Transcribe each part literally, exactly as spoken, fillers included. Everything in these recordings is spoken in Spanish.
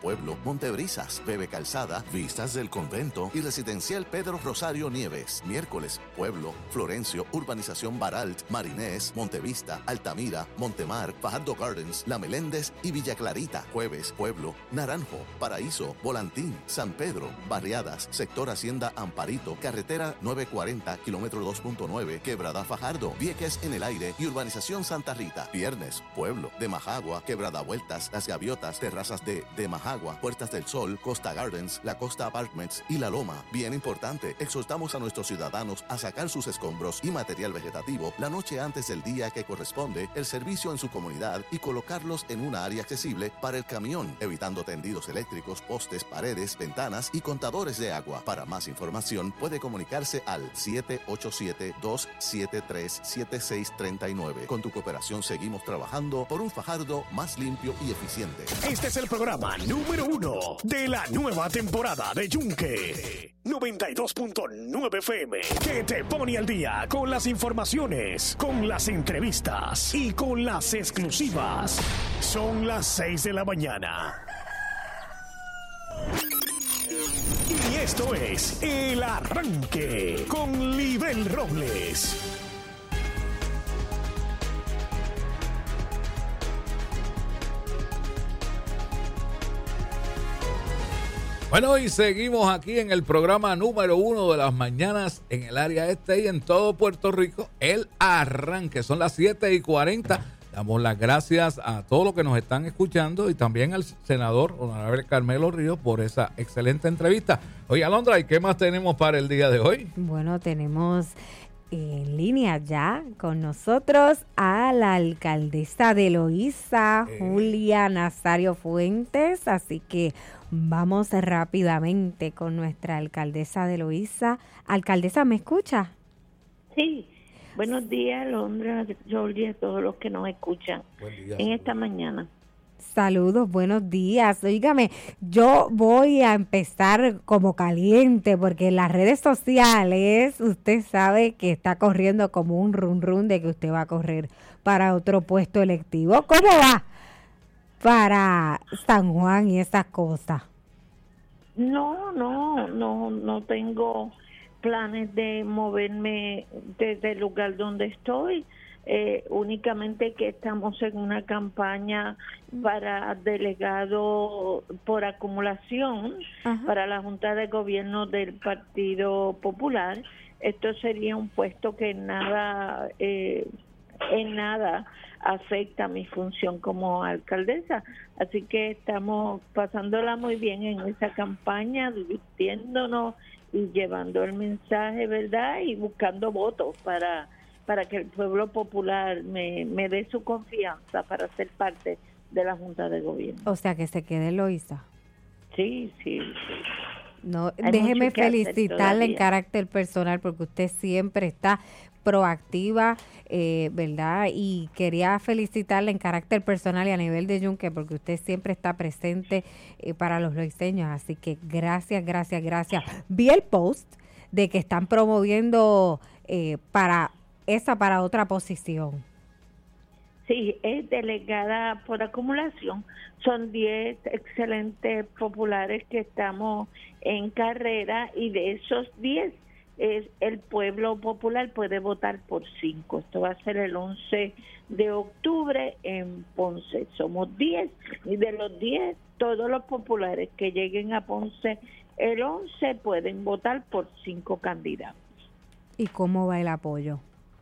Pueblo, Montebrisas, Bebe Calzada, Vistas del Convento y Residencial Pedro Rosario Nieves. Miércoles, Pueblo, Florencio, Urbanización Baralt, Marinés, Montevista, Altamira, Montemar, Fajardo Gardens, La Meléndez y Villa Clarita. Jueves, Pueblo, Naranjo, Paraíso, Volantín, San Pedro, Barriadas, Sector Hacienda Amparito, Carretera nueve cuarenta, kilómetro dos punto nueve, Quebrada Fajardo, Vieques en el Aire y Urbanización Santa Rita. Viernes, Pueblo, de Majagua, Quebrada Vueltas, Las Gaviotas, Terrazas de De Majagua, Puertas del Sol, Costa Gardens, La Costa Apartments y La Loma. Bien importante, exhortamos a nuestros ciudadanos a sacar sus escombros y material vegetativo la noche antes del día que corresponde el servicio en su comunidad y colocarlos en una área accesible para el camión, evitando tendidos eléctricos, postes, paredes, ventanas y contadores de agua. Para más información puede comunicarse al siete ocho siete, dos siete tres, siete seis tres nueve. Con tu cooperación seguimos trabajando por un Fajardo más limpio y eficiente. Este es el programa número uno de la nueva temporada de Yunque. noventa y dos punto nueve F M, que te pone al día con las informaciones, con las entrevistas y con las exclusivas. Son las seis de la mañana. Y esto es El Arranque con Libel Robles. Bueno, y seguimos aquí en el programa número uno de las mañanas en el área este y en todo Puerto Rico, El Arranque. Son las siete y cuarenta. Damos las gracias a todos los que nos están escuchando y también al senador honorable Carmelo Ríos por esa excelente entrevista. Oye, Alondra, ¿y qué más tenemos para el día de hoy? Bueno, tenemos en línea ya con nosotros a la alcaldesa de Loíza, eh. Julia Nazario Fuentes, así que vamos rápidamente con nuestra alcaldesa de Loíza. Alcaldesa, ¿me escucha? Sí. Buenos días, Alondra, Georgie, a todos los que nos escuchan día, en esta mañana. Saludos, buenos días. Óigame, yo voy a empezar como caliente porque en las redes sociales usted sabe que está corriendo como un run run de que usted va a correr para otro puesto electivo. ¿Cómo va para San Juan y esas cosas? No, no, no, no tengo planes de moverme desde el lugar donde estoy. Eh, únicamente que estamos en una campaña para delegado por acumulación. Ajá. Para la Junta de Gobierno del Partido Popular. Esto sería un puesto que en nada eh, en nada afecta mi función como alcaldesa, así que estamos pasándola muy bien en esa campaña, divirtiéndonos y llevando el mensaje, ¿verdad? Y buscando votos para para que el pueblo popular me, me dé su confianza para ser parte de la Junta de Gobierno. O sea, que se quede en Loíza. Sí, sí, sí. No, déjeme felicitarle en carácter personal porque usted siempre está proactiva, eh, ¿verdad? Y quería felicitarle en carácter personal y a nivel de Yunque porque usted siempre está presente eh, para los loiseños. Así que gracias, gracias, gracias. Vi el post de que están promoviendo eh, para esa para otra posición. Sí, es delegada por acumulación. Son diez excelentes populares que estamos en carrera y de esos diez es el pueblo popular puede votar por cinco. Esto va a ser el once de octubre en Ponce. Somos diez y de los diez, todos los populares que lleguen a Ponce el once pueden votar por cinco candidatos. ¿Y cómo va el apoyo?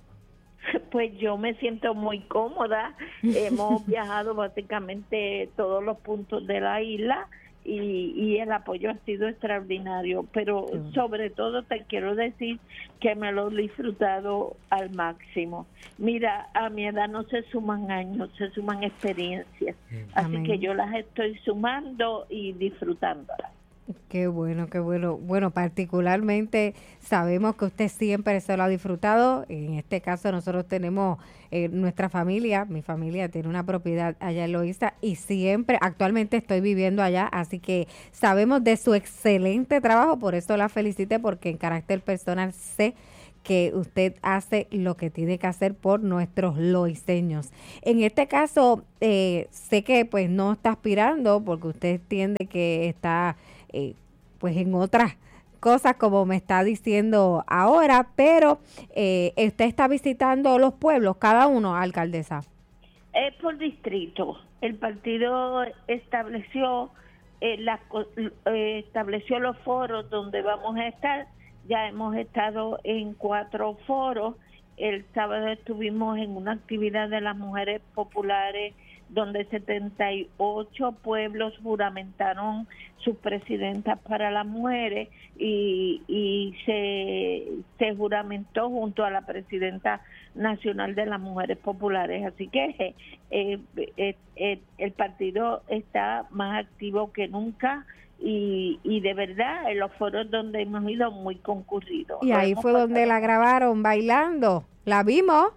Pues yo me siento muy cómoda. Hemos viajado básicamente todos los puntos de la isla y, y el apoyo ha sido extraordinario, pero sí. Sobre todo te quiero decir que me lo he disfrutado al máximo. Mira, a mi edad no se suman años, se suman experiencias, sí. Así Amén. Que yo las estoy sumando y disfrutándolas. Qué bueno, qué bueno. Bueno, particularmente sabemos que usted siempre se lo ha disfrutado. En este caso nosotros tenemos eh, nuestra familia, mi familia tiene una propiedad allá en Loíza y siempre, actualmente estoy viviendo allá, así que sabemos de su excelente trabajo, por eso la felicité porque en carácter personal sé que usted hace lo que tiene que hacer por nuestros loiseños. En este caso, eh, sé que pues no está aspirando porque usted entiende que está eh, pues en otras cosas como me está diciendo ahora, pero eh, usted está visitando los pueblos, cada uno, alcaldesa. Es por distrito. El partido estableció eh, la, eh, estableció los foros donde vamos a estar. Ya hemos estado en cuatro foros. El sábado estuvimos en una actividad de las mujeres populares donde setenta y ocho pueblos juramentaron sus presidentas para las mujeres y, y se, se juramentó junto a la presidenta nacional de las mujeres populares. Así que eh, eh, eh, el partido está más activo que nunca. Y, y de verdad en los foros donde hemos ido muy concurridos. Y ahí fue donde la grabaron bailando, ¿la vimos?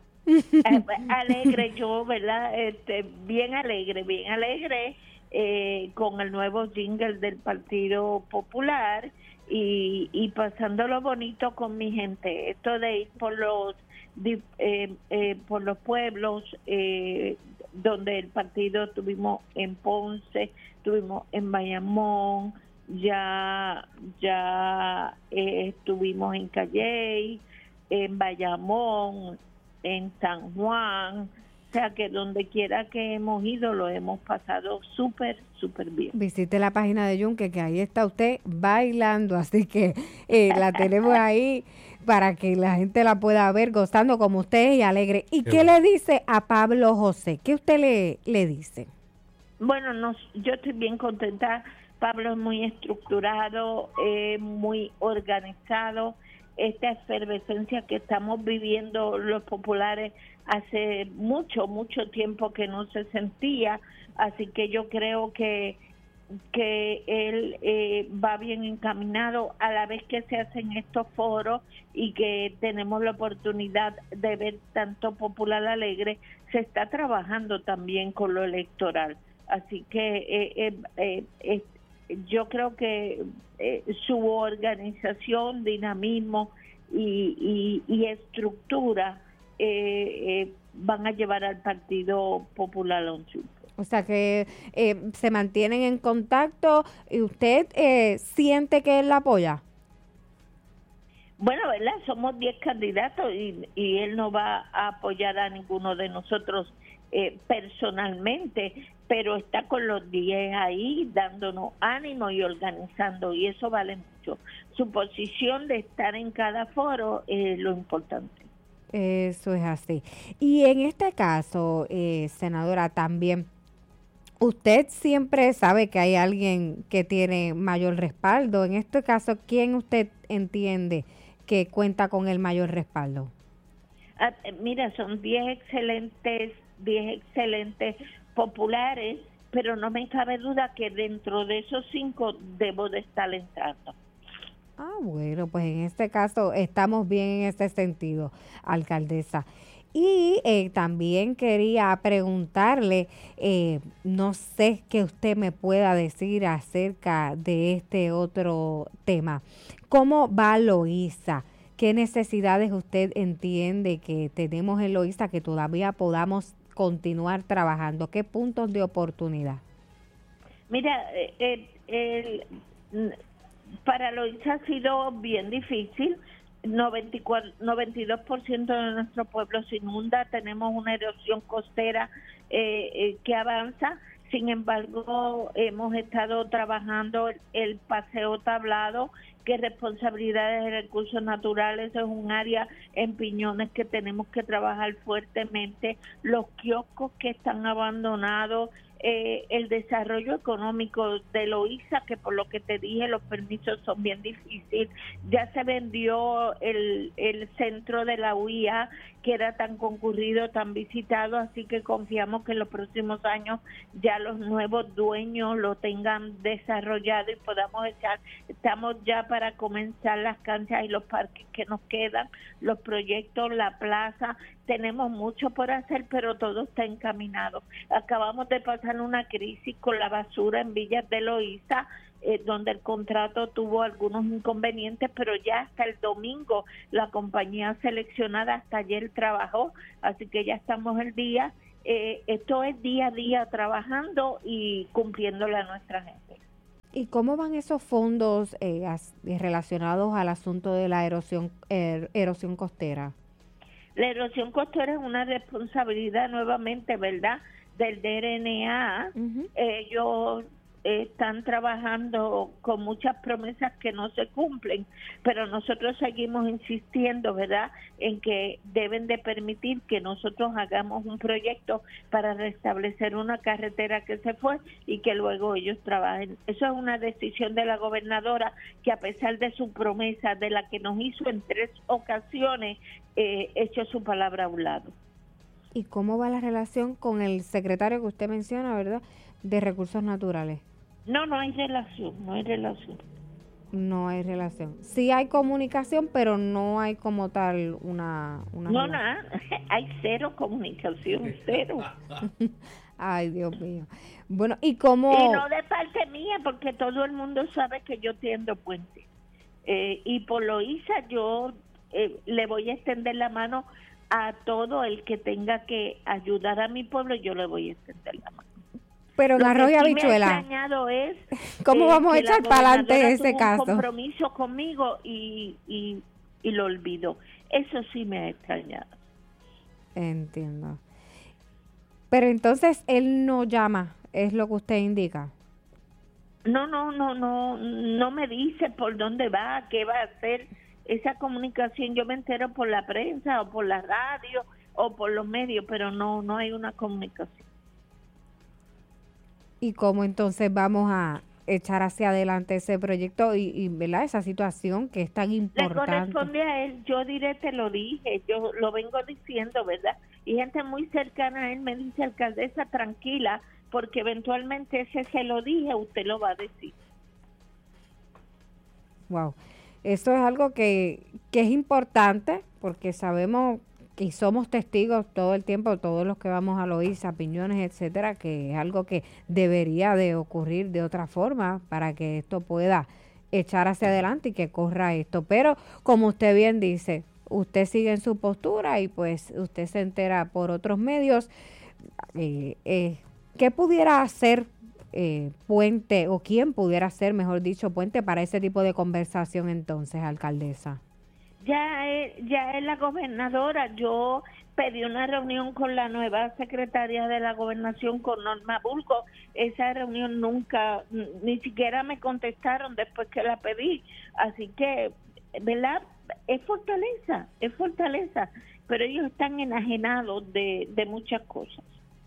Alegre yo, ¿verdad? Este, bien alegre, bien alegre eh, con el nuevo jingle del Partido Popular y, y pasándolo bonito con mi gente. Esto de ir por los eh, eh, por los pueblos eh, donde el partido estuvimos en Ponce, estuvimos en Bayamón, ya ya eh, estuvimos en Calley, en Bayamón, en San Juan, o sea que donde quiera que hemos ido lo hemos pasado súper, súper bien. Visite la página de Yunque, que ahí está usted bailando, así que eh, la tenemos ahí para que la gente la pueda ver gozando como usted y alegre. ¿Y qué, qué le dice a Pablo José? ¿Qué usted le, le dice? Bueno, no, yo estoy bien contenta. Pablo es muy estructurado, eh, muy organizado. Esta efervescencia que estamos viviendo los populares hace mucho, mucho tiempo que no se sentía, así que yo creo que que él eh, va bien encaminado a la vez que se hacen estos foros y que tenemos la oportunidad de ver tanto Popular Alegre, se está trabajando también con lo electoral, así que eh, eh, eh, eh, yo creo que eh, su organización, dinamismo y, y, y estructura eh, eh, van a llevar al Partido Popular a un triunfo. O sea que eh, se mantienen en contacto y usted eh, siente que él la apoya. Bueno, ¿verdad? Somos diez candidatos y, y él no va a apoyar a ninguno de nosotros eh, personalmente, pero está con los diez ahí dándonos ánimo y organizando, y eso vale mucho. Su posición de estar en cada foro es lo importante. Eso es así. Y en este caso, eh, senadora, también, usted siempre sabe que hay alguien que tiene mayor respaldo. En este caso, ¿quién usted entiende que cuenta con el mayor respaldo? Ah, mira, son diez excelentes, diez excelentes populares, pero no me cabe duda que dentro de esos cinco debo de estar entrando. Ah, bueno, pues en este caso estamos bien en ese sentido, alcaldesa. Y eh, también quería preguntarle, eh, no sé qué usted me pueda decir acerca de este otro tema. ¿Cómo va Loíza? ¿Qué necesidades usted entiende que tenemos en Loíza que todavía podamos continuar trabajando? ¿Qué puntos de oportunidad? Mira, eh, el, para Loíza ha sido bien difícil. noventa y cuatro, noventa y dos por ciento de nuestro pueblo se inunda, tenemos una erosión costera eh, eh, que avanza. Sin embargo, hemos estado trabajando el, el paseo tablado, que es responsabilidad de recursos naturales, es un área en Piñones que tenemos que trabajar fuertemente, los kioscos que están abandonados, eh, el desarrollo económico de Loíza, que por lo que te dije los permisos son bien difíciles. Ya se vendió el, el centro de la U I A, que era tan concurrido, tan visitado, así que confiamos que en los próximos años ya los nuevos dueños lo tengan desarrollado y podamos echar. Estamos ya para comenzar las canchas y los parques que nos quedan, los proyectos, la plaza. tenemos mucho por hacer, pero todo está encaminado. Acabamos de pasar una crisis con la basura en Villas de Loíza, eh, donde el contrato tuvo algunos inconvenientes, pero ya hasta el domingo la compañía seleccionada hasta ayer trabajó, así que ya estamos el día. Eh, esto es día a día trabajando y cumpliéndole a nuestra gente. ¿Y cómo van esos fondos eh, as, relacionados al asunto de la erosión, er, erosión costera? La erosión costera es una responsabilidad nuevamente, ¿verdad?, del D R N A. Uh-huh. Ellos están trabajando con muchas promesas que no se cumplen, pero nosotros seguimos insistiendo, ¿verdad?, en que deben de permitir que nosotros hagamos un proyecto para restablecer una carretera que se fue y que luego ellos trabajen. Eso es una decisión de la gobernadora, que a pesar de su promesa, de la que nos hizo en tres ocasiones, eh, echó su palabra a un lado. ¿Y cómo va la relación con el secretario que usted menciona, verdad, de Recursos Naturales? No, no hay relación, no hay relación. No hay relación. Sí hay comunicación, pero no hay como tal una... una no, nada, hay cero comunicación, cero. Ay, Dios mío. Bueno, ¿y cómo...? Y no de parte mía, porque todo el mundo sabe que yo tiendo puente. Eh, y por Loíza yo eh, le voy a extender la mano a todo el que tenga que ayudar a mi pueblo, yo le voy a extender la mano. Pero en arroz y habichuela, es, ¿cómo eh, vamos a echar para adelante ese caso? Un compromiso conmigo y, y, y lo olvidó. Eso sí me ha extrañado. Entiendo. Pero entonces él no llama, es lo que usted indica. No, no, no, no, no me dice por dónde va, qué va a hacer. Esa comunicación yo me entero por la prensa o por la radio o por los medios, pero no, no hay una comunicación. ¿Y cómo entonces vamos a echar hacia adelante ese proyecto y, y ¿verdad?, esa situación que es tan importante? Le corresponde a él, yo diré, te lo dije, yo lo vengo diciendo, ¿verdad? Y gente muy cercana a él me dice, alcaldesa, tranquila, porque eventualmente ese se lo dije, usted lo va a decir. Wow, eso es algo que, que es importante, porque sabemos y somos testigos todo el tiempo, todos los que vamos a Loíza, Piñones, etcétera, que es algo que debería de ocurrir de otra forma para que esto pueda echar hacia adelante y que corra esto. Pero como usted bien dice, usted sigue en su postura y pues usted se entera por otros medios. Eh, eh, ¿Qué pudiera hacer eh, Puente, o quién pudiera ser, mejor dicho, Puente para ese tipo de conversación entonces, alcaldesa? Ya es, ya es la gobernadora. Yo pedí una reunión con la nueva secretaria de la gobernación, con Norma Burgos. Esa reunión nunca, ni siquiera me contestaron después que la pedí. Así que, ¿verdad? Es fortaleza, es fortaleza. Pero ellos están enajenados de, de muchas cosas.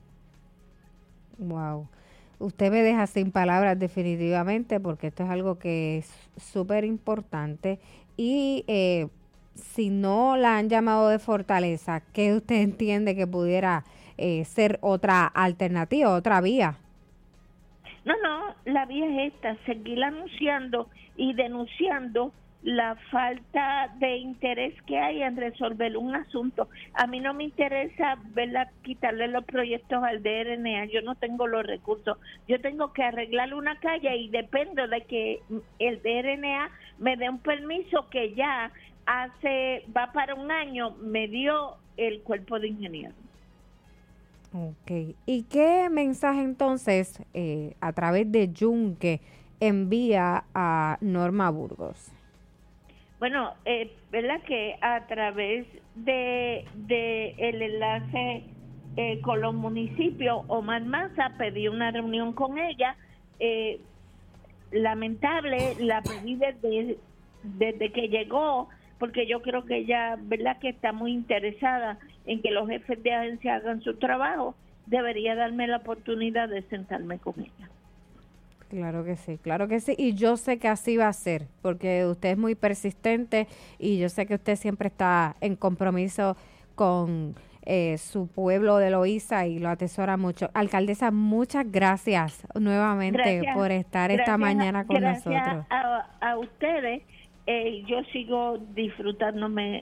Wow. Usted me deja sin palabras definitivamente, porque esto es algo que es súper importante. Y eh, si no la han llamado de fortaleza, ¿qué usted entiende que pudiera eh, ser otra alternativa, otra vía? No, no, la vía es esta, seguir anunciando y denunciando la falta de interés que hay en resolver un asunto. A mí no me interesa, ¿verdad?, quitarle los proyectos al D R N A, yo no tengo los recursos, yo tengo que arreglar una calle y dependo de que el D R N A me dé un permiso que ya hace, va para un año, me dio el cuerpo de ingenieros. Ok, ¿y qué mensaje entonces eh, a través de Yunque envía a Norma Burgos? Bueno, eh, verdad que a través de, de el enlace eh, con los municipios, Omar Maza pedí una reunión con ella. Eh, lamentable, la pedí desde, desde que llegó, porque yo creo que ella, verdad que está muy interesada en que los jefes de agencia hagan su trabajo. Debería darme la oportunidad de sentarme con ella. Claro que sí, claro que sí, y yo sé que así va a ser, porque usted es muy persistente y yo sé que usted siempre está en compromiso con eh, su pueblo de Loíza y lo atesora mucho. Alcaldesa, muchas gracias nuevamente gracias, por estar esta gracias, mañana con gracias nosotros. A, a ustedes, eh, yo sigo disfrutándome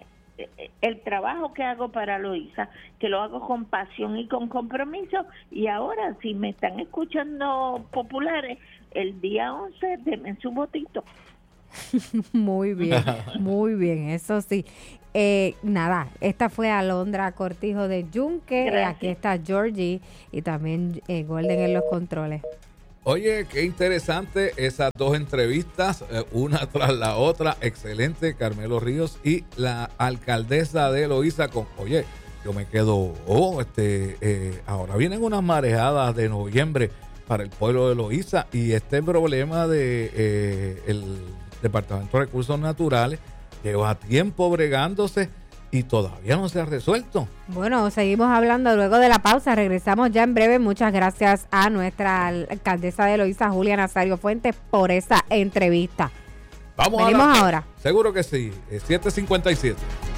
el trabajo que hago para Loíza, que lo hago con pasión y con compromiso, y ahora si me están escuchando populares, el día once denme su votito. Muy bien, muy bien, eso sí. Eh, nada, esta fue Alondra Cortijo de Yunque, eh, aquí está Georgie y también eh, Golden en los controles. Oye, qué interesante esas dos entrevistas, eh, una tras la otra, excelente, Carmelo Ríos y la alcaldesa de Loíza con, oye, yo me quedo, oh, este, eh, ahora vienen unas marejadas de noviembre para el pueblo de Loíza y este problema de eh, el Departamento de Recursos Naturales lleva tiempo bregándose y todavía no se ha resuelto. Bueno, seguimos hablando luego de la pausa. Regresamos ya en breve. Muchas gracias a nuestra alcaldesa de Loíza, Julia Nazario Fuentes, por esa entrevista. Vamos Venimos a la, ahora. Seguro que sí. siete cincuenta y siete.